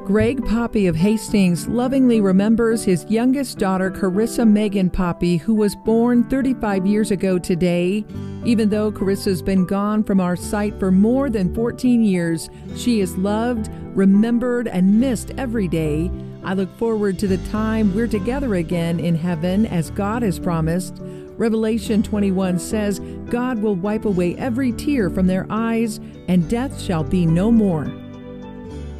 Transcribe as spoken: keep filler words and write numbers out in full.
Greg Poppy of Hastings lovingly remembers his youngest daughter, Carissa Megan Poppy, who was born thirty-five years ago today. Even though Carissa's been gone from our sight for more than fourteen years, she is loved, remembered, and missed every day. I look forward to the time we're together again in heaven as God has promised. Revelation twenty-one says, God will wipe away every tear from their eyes, and death shall be no more.